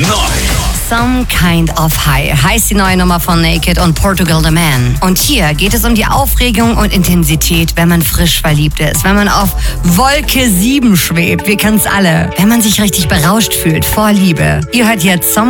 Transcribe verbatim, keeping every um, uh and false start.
Some Kind of High heißt die neue Nummer von Naked und Portugal the Man. Und hier geht es um die Aufregung und Intensität, wenn man frisch verliebt ist, wenn man auf Wolke sieben schwebt, wir kennen's alle, wenn man sich richtig berauscht fühlt vor Liebe. Ihr hört jetzt Some